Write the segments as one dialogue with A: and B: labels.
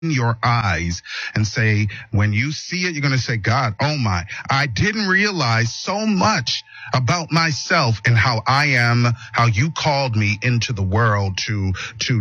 A: your eyes and say, when you see it, you're going to say, God, oh my, I didn't realize so much about myself and how I am, how you called me into the world to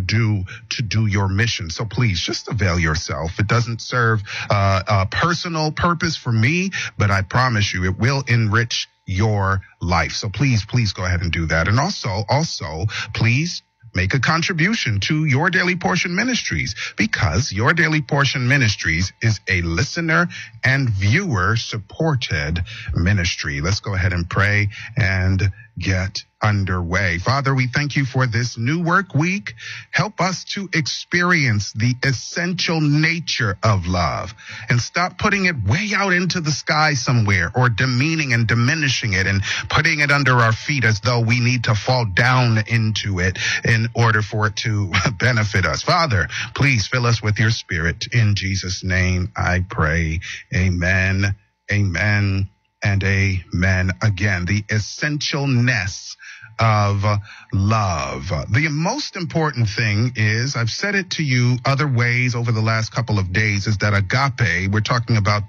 A: do your mission. So please just avail yourself. It doesn't serve a personal purpose for me, but I promise you it will enrich your life. So please go ahead and do that. And also, please make a contribution to Your Daily Portion Ministries, because Your Daily Portion Ministries is a listener and viewer supported ministry. Let's go ahead and pray and get underway. Father, we thank you for this new work week. Help us to experience the essential nature of love and stop putting it way out into the sky somewhere, or demeaning and diminishing it and putting it under our feet as though we need to fall down into it in order for it to benefit us. Father, please fill us with your Spirit. In Jesus' name I pray. Amen, amen, and amen. Again, the essentialness of love. The most important thing is, I've said it to you other ways over the last couple of days, is that agape, we're talking about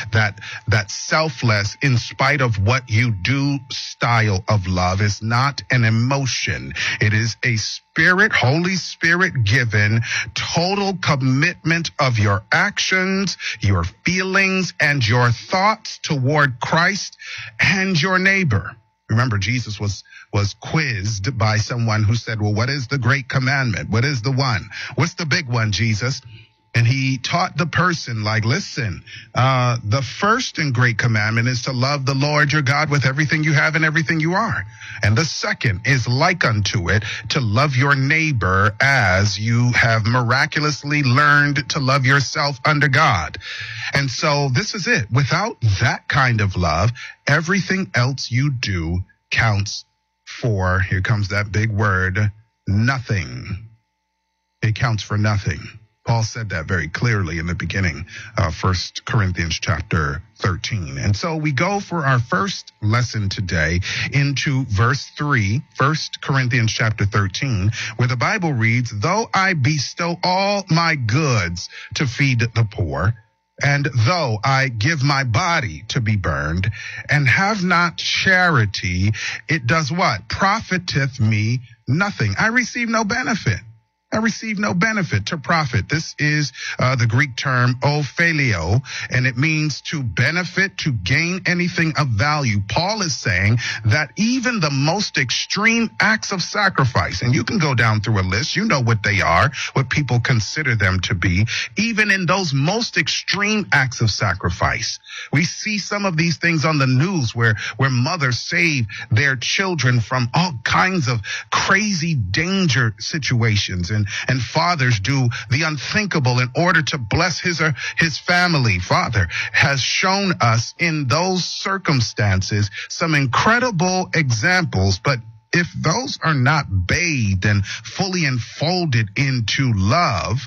A: that selfless, in spite of what you do style of love, is not an emotion. It is a Spirit, Holy Spirit given, total commitment of your actions, your feelings, and your thoughts toward Christ and your neighbor. Remember, Jesus was quizzed by someone who said, well, what is the great commandment? What is the one? What's the big one, Jesus? And he taught the person, like, listen, the first and great commandment is to love the Lord your God with everything you have and everything you are. And the second is like unto it, to love your neighbor as you have miraculously learned to love yourself under God. And so this is it. Without that kind of love, everything else you do counts for, here comes that big word, nothing. It counts for nothing. Paul said that very clearly in the beginning of 1 Corinthians chapter 13. And so we go for our first lesson today into verse 3, 1 Corinthians chapter 13, where the Bible reads, though I bestow all my goods to feed the poor, and though I give my body to be burned, and have not charity, it does what? Profiteth me nothing. I receive no benefit. I receive no benefit, to profit. This is the Greek term ophelio, and it means to benefit, to gain anything of value. Paul is saying that even the most extreme acts of sacrifice, and you can go down through a list, you know what they are, what people consider them to be, even in those most extreme acts of sacrifice. We see some of these things on the news where mothers save their children from all kinds of crazy danger situations, and fathers do the unthinkable in order to bless his or his family. Father has shown us in those circumstances some incredible examples, but if those are not bathed and fully enfolded into love,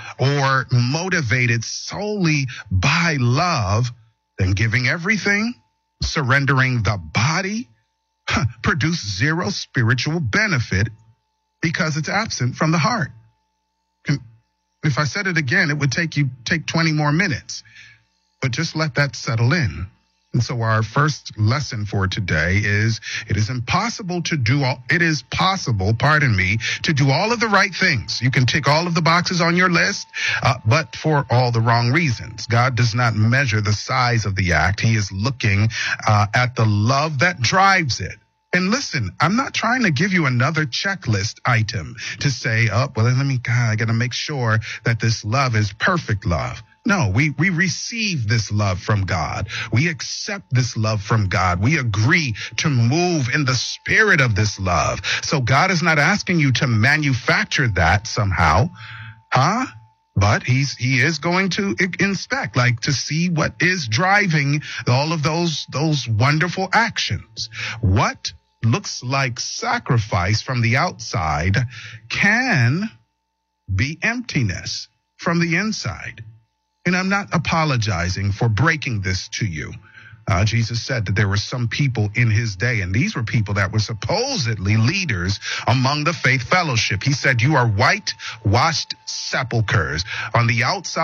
A: or motivated solely by love, then giving everything, surrendering the body, produce zero spiritual benefit, because it's absent from the heart. If I said it again, it would take 20 more minutes. But just let that settle in. And so our first lesson for today is, it is possible to do all of the right things. You can tick all of the boxes on your list, but for all the wrong reasons. God does not measure the size of the act. He is looking at the love that drives it. And listen, I'm not trying to give you another checklist item to say, I got to make sure that this love is perfect love. No, we receive this love from God. We accept this love from God. We agree to move in the spirit of this love. So God is not asking you to manufacture that somehow, But he is going to inspect, to see what is driving all of those wonderful actions. What looks like sacrifice from the outside can be emptiness from the inside. And I'm not apologizing for breaking this to you, Jesus said that there were some people in his day, and these were people that were supposedly leaders among the faith fellowship. He said, you are whitewashed sepulchres. On the outside,